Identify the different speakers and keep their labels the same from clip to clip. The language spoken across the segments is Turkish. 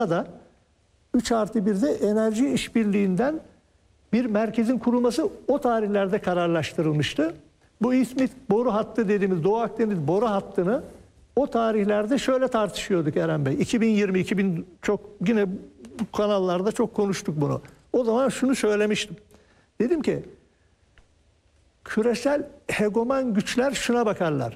Speaker 1: da 3+1'de enerji işbirliğinden bir merkezin kurulması o tarihlerde kararlaştırılmıştı. Bu İzmit boru hattı dediğimiz Doğu Akdeniz boru hattını o tarihlerde şöyle tartışıyorduk Eren Bey. 2020 çok yine bu kanallarda çok konuştuk bunu. O zaman şunu söylemiştim. Dedim ki küresel hegeman güçler şuna bakarlar.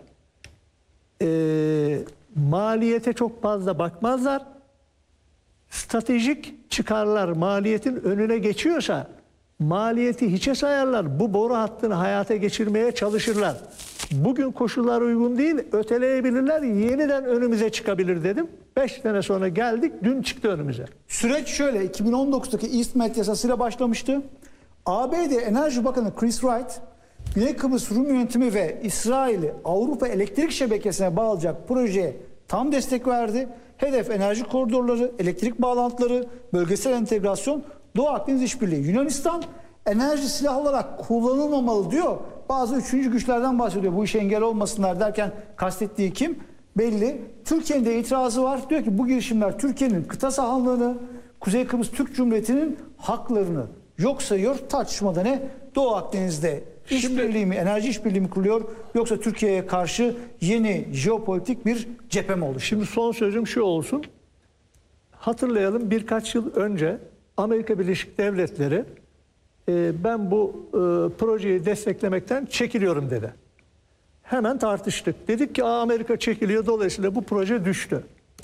Speaker 1: Maliyete çok fazla bakmazlar. Stratejik çıkarlar maliyetin önüne geçiyorsa maliyeti hiçe sayarlar. Bu boru hattını hayata geçirmeye çalışırlar. Bugün koşullar uygun değil, öteleyebilirler, yeniden önümüze çıkabilir dedim. 5 sene sonra geldik, dün çıktı önümüze.
Speaker 2: Süreç şöyle, 2019'daki EastMed yasasıyla başlamıştı. ABD Enerji Bakanı Chris Wright, Güney Kıbrıs Rum Yönetimi ve İsrail'i Avrupa elektrik şebekesine bağlayacak projeye tam destek verdi. Hedef enerji koridorları, elektrik bağlantıları, bölgesel entegrasyon, Doğu Akdeniz İşbirliği. Yunanistan enerji silah olarak kullanılmamalı diyor. Bazı üçüncü güçlerden bahsediyor. Bu işe engel olmasınlar derken kastettiği kim? Belli. Türkiye'nin de itirazı var. Diyor ki bu girişimler Türkiye'nin kıta sahanlığını, Kuzey Kıbrıs Türk Cumhuriyeti'nin haklarını yok sayıyor. Tartışmada ne? Doğu Akdeniz'de işbirliği mi, enerji işbirliği mi kuruluyor yoksa Türkiye'ye karşı yeni jeopolitik bir cephe mi oldu?
Speaker 1: Şimdi son sözüm şu olsun. Hatırlayalım, birkaç yıl önce Amerika Birleşik Devletleri ben bu projeyi desteklemekten çekiliyorum dedi. Hemen tartıştık. Dedik ki Amerika çekiliyor, dolayısıyla bu proje düştü.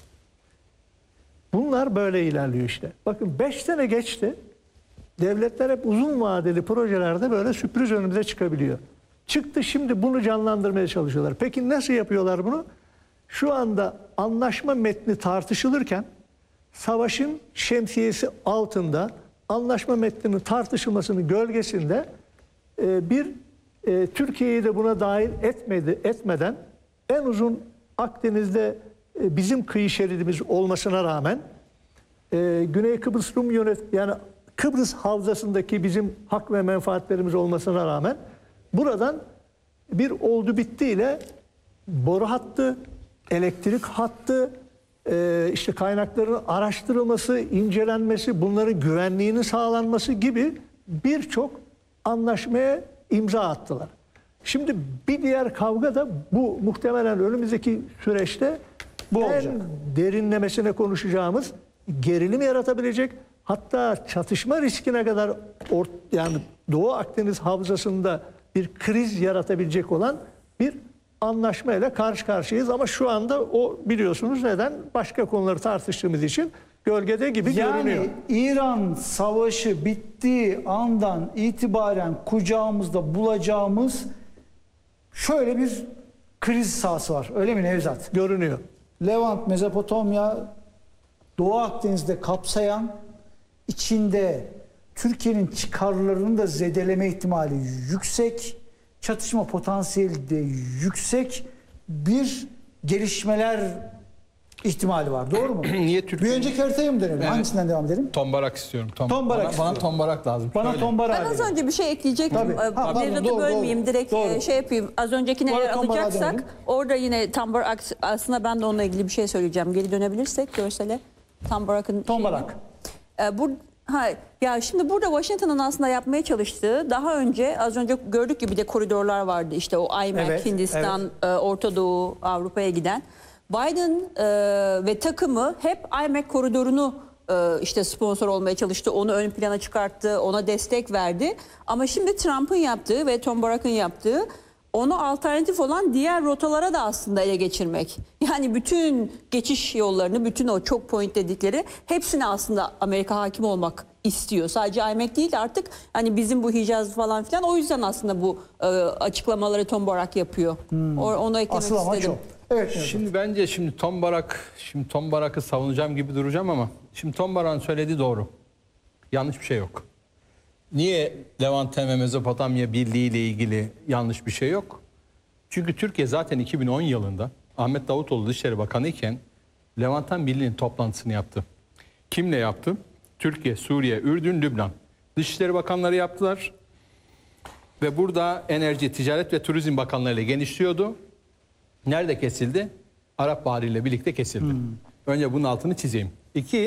Speaker 1: Bunlar böyle ilerliyor işte. Bakın 5 sene geçti. Devletler hep uzun vadeli projelerde böyle sürpriz önümüze çıkabiliyor. Çıktı, şimdi bunu canlandırmaya çalışıyorlar. Peki nasıl yapıyorlar bunu? Şu anda anlaşma metni tartışılırken savaşın şemsiyesi altında anlaşma metninin tartışılmasının gölgesinde Türkiye'yi de buna dahil etmeden en uzun Akdeniz'de bizim kıyı şeridimiz olmasına rağmen Güney Kıbrıs Rum yani Kıbrıs Havzası'ndaki bizim hak ve menfaatlerimiz olmasına rağmen buradan bir oldu bittiyle boru hattı, elektrik hattı, işte kaynakların araştırılması, incelenmesi, bunların güvenliğinin sağlanması gibi birçok anlaşmaya imza attılar. Şimdi bir diğer kavga da bu, muhtemelen önümüzdeki süreçte bu olacak. Derinlemesine konuşacağımız, gerilim yaratabilecek, hatta çatışma riskine kadar yani Doğu Akdeniz havzasında bir kriz yaratabilecek olan bir anlaşmayla karşı karşıyayız. Ama şu anda o, biliyorsunuz neden? Başka konuları tartıştığımız için gölgede gibi görünüyor.
Speaker 2: Yani İran savaşı bittiği andan itibaren kucağımızda bulacağımız şöyle bir kriz sahası var. Öyle mi Nevzat?
Speaker 1: Görünüyor.
Speaker 2: Levant, Mezopotamya, Doğu Akdeniz'de kapsayan, içinde Türkiye'nin çıkarlarını da zedeleme ihtimali yüksek, çatışma potansiyeli de yüksek bir gelişmeler ihtimali var. Doğru mu?
Speaker 3: Niye Türkiye?
Speaker 2: Bir önceki haritaya mı dönelim?
Speaker 3: Evet.
Speaker 2: Hangisinden devam edelim?
Speaker 3: Tombarak istiyorum.
Speaker 2: Tombarak
Speaker 3: bana tombarak lazım.
Speaker 2: Bana
Speaker 3: Şöyle.
Speaker 2: tombarak
Speaker 4: Ben az
Speaker 2: verin.
Speaker 4: önce bir şey ekleyecektim.
Speaker 2: Tabii.
Speaker 4: Nevzat'ı bölmeyeyim. Direkt
Speaker 2: Doğru.
Speaker 4: şey yapayım. Az öncekini eğer
Speaker 2: Tombarağa
Speaker 4: alacaksak
Speaker 2: dönelim.
Speaker 4: orada yine Tombarak, aslında ben de onunla ilgili bir şey söyleyeceğim. Geri dönebilirsek görsele. Tombarak'ın
Speaker 2: Tombarak.
Speaker 4: Ya şimdi burada Washington'ın aslında yapmaya çalıştığı, daha önce az önce gördük gibi de koridorlar vardı. İşte o IMEC,
Speaker 2: Evet,
Speaker 4: Hindistan, Orta Doğu, Avrupa'ya giden. Biden ve takımı hep IMEC koridorunu işte sponsor olmaya çalıştı. Onu ön plana çıkarttı, ona destek verdi. Ama şimdi Trump'ın yaptığı ve Tombarak'ın yaptığı, onu alternatif olan diğer rotalara da aslında ele geçirmek. Yani bütün geçiş yollarını, bütün o çok point dedikleri hepsine aslında Amerika hakim olmak istiyor. Sadece IMEC değil de artık hani bizim bu Hicaz falan filan, o yüzden aslında bu açıklamaları Tombarak yapıyor. Onu eklemek
Speaker 2: Asıl amaç
Speaker 4: istedim.
Speaker 2: o. Evet.
Speaker 3: Şimdi bence Tombarak'ı savunacağım gibi duracağım ama şimdi Tombarak'ın söylediği doğru. Yanlış bir şey yok. Niye Levanten ve Mezopotamya Birliği ile ilgili yanlış bir şey yok? Çünkü Türkiye zaten 2010 yılında Ahmet Davutoğlu Dışişleri Bakanı iken Levanten Birliği'nin toplantısını yaptı. Kimle yaptı? Türkiye, Suriye, Ürdün, Lübnan. Dışişleri Bakanları yaptılar. Ve burada Enerji, Ticaret ve Turizm Bakanlarıyla genişliyordu. Nerede kesildi? Arap Baharı ile birlikte kesildi. Önce bunun altını çizeyim. 2,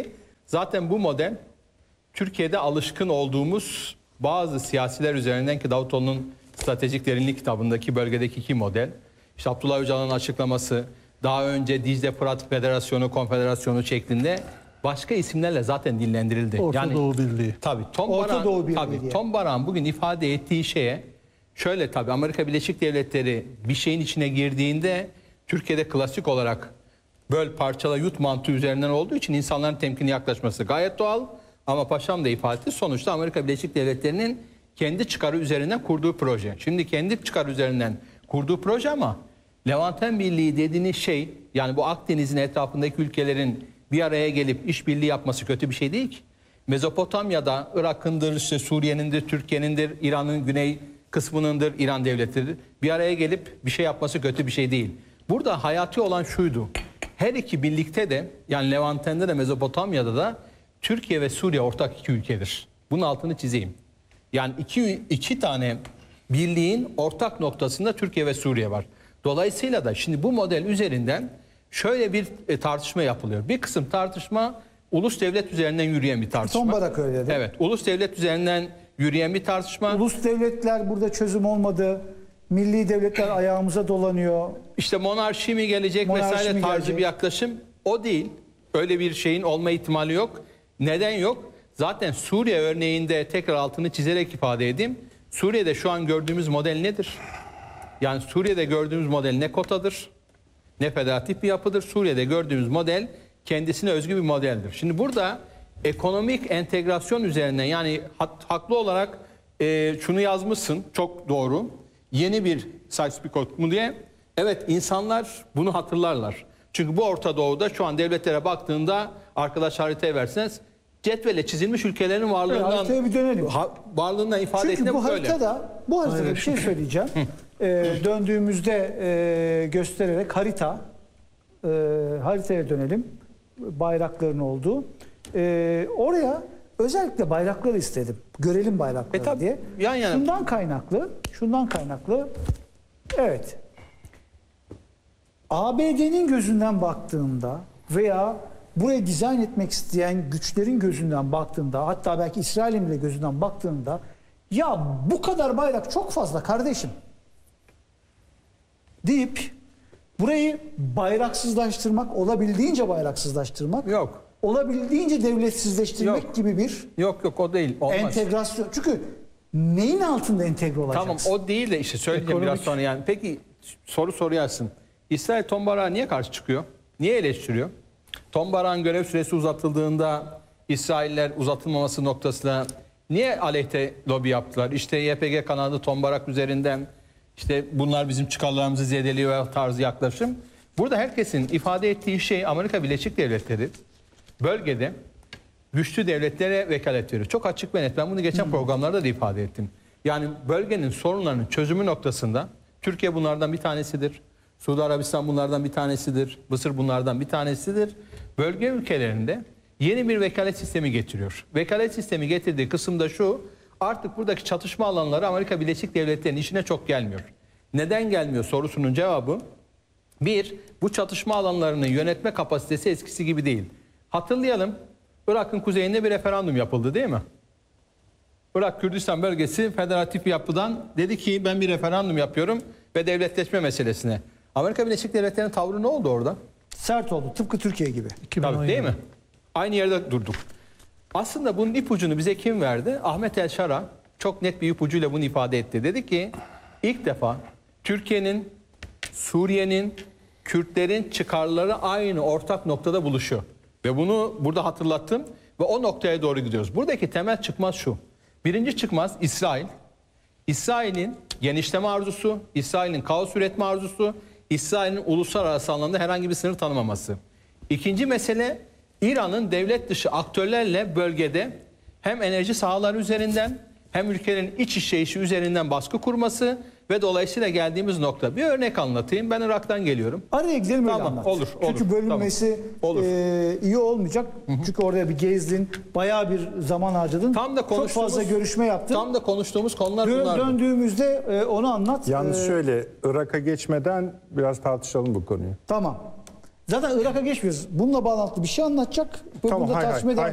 Speaker 3: Zaten bu model Türkiye'de alışkın olduğumuz bazı siyasiler üzerinden ki Davutoğlu'nun Stratejik Derinlik kitabındaki bölgedeki iki model. İşte Abdullah Öcalan'ın açıklaması, daha önce Dicle Fırat Federasyonu, Konfederasyonu şeklinde başka isimlerle zaten dillendirildi.
Speaker 1: Orta Doğu Birliği.
Speaker 3: Tabii
Speaker 2: Orta Doğu Birliği
Speaker 3: tabii,
Speaker 2: diye.
Speaker 3: Tom Barak'ın bugün ifade ettiği şeye şöyle, tabii Amerika Birleşik Devletleri bir şeyin içine girdiğinde Türkiye'de klasik olarak böl parçala yut mantığı üzerinden olduğu için insanların temkinli yaklaşması gayet doğal. Ama paşam da ifade etti, sonuçta Amerika Birleşik Devletleri'nin kendi çıkarı üzerinden kurduğu proje. Şimdi kendi çıkarı üzerinden kurduğu proje ama Levanten Birliği dediğiniz şey, yani bu Akdeniz'in etrafındaki ülkelerin bir araya gelip işbirliği yapması kötü bir şey değil ki. Mezopotamya'da Irak'ındır, işte Suriye'nindir, Türkiye'nindir, İran'ın güney kısmınındır, İran devletidir. Bir araya gelip bir şey yapması kötü bir şey değil. Burada hayati olan şuydu. Her iki birlikte de, yani Levanten'de de Mezopotamya'da da Türkiye ve Suriye ortak iki ülkedir. Bunun altını çizeyim. Yani iki tane birliğin ortak noktasında Türkiye ve Suriye var. Dolayısıyla da şimdi bu model üzerinden şöyle bir tartışma yapılıyor. Bir kısım tartışma ulus devlet üzerinden yürüyen bir tartışma.
Speaker 2: Tom Barak öyle dedi.
Speaker 3: Evet, ulus devlet üzerinden yürüyen bir tartışma.
Speaker 2: Ulus devletler burada çözüm olmadı. Milli devletler ayağımıza dolanıyor.
Speaker 3: İşte monarşi mi gelecek
Speaker 2: Monarşi
Speaker 3: vesaire
Speaker 2: mi
Speaker 3: tarzı
Speaker 2: gelecek?
Speaker 3: bir yaklaşım. O değil. Öyle bir şeyin olma ihtimali yok. Neden yok? Zaten Suriye örneğinde tekrar altını çizerek ifade edeyim. Suriye'de şu an gördüğümüz model nedir? Yani Suriye'de gördüğümüz model ne kotadır, ne federatif bir yapıdır. Suriye'de gördüğümüz model kendisine özgü bir modeldir. Şimdi burada ekonomik entegrasyon üzerinden, yani haklı olarak şunu yazmışsın, çok doğru. Yeni bir Sykes-Picot mu diye. Evet, insanlar bunu hatırlarlar. Çünkü bu Orta Doğu'da şu an devletlere baktığında, arkadaş haritaya verseniz, cetvelle çizilmiş ülkelerin varlığından,
Speaker 2: haritaya bir dönelim.
Speaker 3: Varlığından ifade
Speaker 2: Çünkü
Speaker 3: etmek
Speaker 2: bu
Speaker 3: böyle.
Speaker 2: haritada bir şey söyleyeceğim. Döndüğümüzde göstererek haritaya dönelim. Bayrakların olduğu. Oraya özellikle bayrakları istedim. Görelim bayrakları
Speaker 3: Tabii,
Speaker 2: diye.
Speaker 3: yan yana.
Speaker 2: Şundan kaynaklı. Evet. ABD'nin gözünden baktığında veya buraya dizayn etmek isteyen güçlerin gözünden baktığında, hatta belki İsrail'in bile gözünden baktığında, ya bu kadar bayrak çok fazla kardeşim deyip burayı bayraksızlaştırmak, olabildiğince bayraksızlaştırmak,
Speaker 3: Yok.
Speaker 2: olabildiğince devletsizleştirmek
Speaker 3: Yok.
Speaker 2: gibi bir
Speaker 3: Yok o değil. Olmaz.
Speaker 2: entegrasyon. Çünkü neyin altında entegre olacaksın?
Speaker 3: Tamam, o değil de işte söyleyeceğim biraz sonra yani. Peki soru soruyorsun. İsrail Tom Barak'a niye karşı çıkıyor? Niye eleştiriyor? Tom Barak'ın görev süresi uzatıldığında İsrailler uzatılmaması noktasında niye aleyhte lobi yaptılar? İşte YPG kanadı Tom Barak üzerinden, işte bunlar bizim çıkarlarımızı zedeliyor tarzı yaklaşım. Burada herkesin ifade ettiği şey, Amerika Birleşik Devletleri bölgede güçlü devletlere vekalet veriyor. Çok açık ve net. Ben bunu geçen programlarda da ifade ettim. Yani bölgenin sorunlarının çözümü noktasında Türkiye bunlardan bir tanesidir. Suudi Arabistan bunlardan bir tanesidir. Mısır bunlardan bir tanesidir. Bölge ülkelerinde yeni bir vekalet sistemi getiriyor. Vekalet sistemi getirdiği kısımda şu: artık buradaki çatışma alanları Amerika Birleşik Devletleri'nin işine çok gelmiyor. Neden gelmiyor sorusunun cevabı: bir, bu çatışma alanlarını yönetme kapasitesi eskisi gibi değil. Hatırlayalım, Irak'ın kuzeyinde bir referandum yapıldı değil mi? Irak Kürdistan bölgesi federatif yapıdan dedi ki ben bir referandum yapıyorum ve devletleşme meselesine. Amerika Birleşik Devletleri'nin tavrı ne oldu orada?
Speaker 2: Sert oldu. Tıpkı Türkiye gibi.
Speaker 3: Tabii, değil mi? Aynı yerde durduk. Aslında bunun ipucunu bize kim verdi? Ahmet El Şara çok net bir ipucuyla bunu ifade etti. Dedi ki ilk defa Türkiye'nin, Suriye'nin, Kürtlerin çıkarları aynı ortak noktada buluşuyor. Ve bunu burada hatırlattım ve o noktaya doğru gidiyoruz. Buradaki temel çıkmaz şu: birinci çıkmaz İsrail. İsrail'in genişleme arzusu, İsrail'in kaos üretme arzusu, İsrail'in uluslararası alanda herhangi bir sınır tanımaması. İkinci mesele, İran'ın devlet dışı aktörlerle bölgede hem enerji sahaları üzerinden hem ülkenin iç işleyişi üzerinden baskı kurması ve dolayısıyla geldiğimiz nokta. Bir örnek anlatayım. Ben Irak'tan geliyorum.
Speaker 2: Araya gidelim, öyle
Speaker 3: Tamam,
Speaker 2: anlat.
Speaker 3: olur.
Speaker 2: Çünkü bölünmesi
Speaker 3: Tamam, olur.
Speaker 2: iyi olmayacak. Çünkü oraya bir gezdin, bayağı bir zaman harcadın.
Speaker 3: Tam da
Speaker 2: çok fazla görüşme yaptın.
Speaker 3: Tam da konuştuğumuz konular bunlar.
Speaker 2: Döndüğümüzde onu anlat.
Speaker 5: Yalnız şöyle, Irak'a geçmeden biraz tartışalım bu konuyu.
Speaker 2: Tamam. Zaten Irak'a geçmiyoruz. Bununla bağlantılı bir şey anlatacak.
Speaker 5: Tamam,
Speaker 2: Bunu da
Speaker 5: hayır,
Speaker 2: tartışmaya devam